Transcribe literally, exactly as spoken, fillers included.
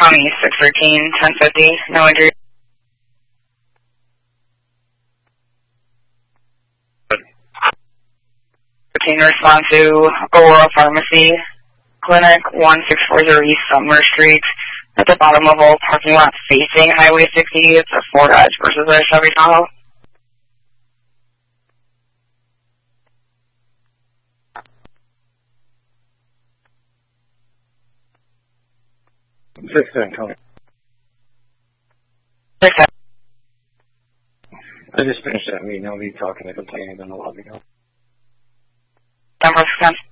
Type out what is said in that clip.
Tommy, six thirteen, ten fifty, no injury. fifteen, respond to Aurora Pharmacy Clinic, one six four zero East Summer Street, at the bottom of Old parking lot facing Highway sixty. It's a Ford Edge versus a Chevy Tahoe. Six ten, Tony. Six ten. I just finished that meeting. I'll be talking to complaining in the lobby now. Ten, six ten.